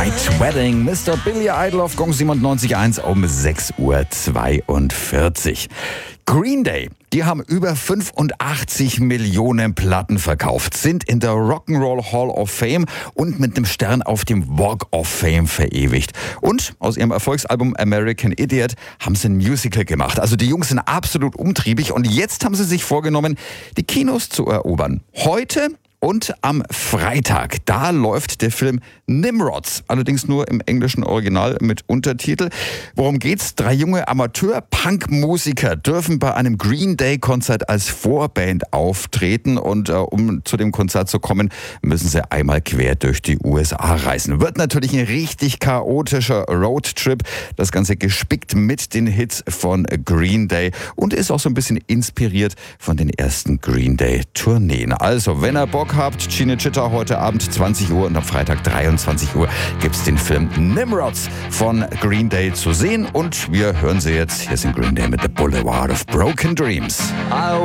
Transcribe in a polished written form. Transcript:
White Wedding, Mr. Billy Idol auf Gong 97.1 um 6.42 Uhr. Green Day, die haben über 85 Millionen Platten verkauft, sind in der Rock'n'Roll Hall of Fame und mit einem Stern auf dem Walk of Fame verewigt. Und aus ihrem Erfolgsalbum American Idiot haben sie ein Musical gemacht. Also die Jungs sind absolut umtriebig und jetzt haben sie sich vorgenommen, die Kinos zu erobern. Heute und am Freitag, da läuft der Film Nimrods, allerdings nur im englischen Original mit Untertitel. Worum geht's? 3 junge Amateur-Punk-Musiker dürfen bei einem Green Day-Konzert als Vorband auftreten und um zu dem Konzert zu kommen, müssen sie einmal quer durch die USA reisen. Wird natürlich ein richtig chaotischer Roadtrip, das Ganze gespickt mit den Hits von Green Day und ist auch so ein bisschen inspiriert von den ersten Green Day-Tourneen. Also, wenn ihr Bock habt, Cinecittà heute Abend 20 Uhr und am Freitag 23 Uhr gibt's den Film Nimrods von Green Day zu sehen und wir hören sie jetzt. Hier sind Green Day mit The Boulevard of Broken Dreams.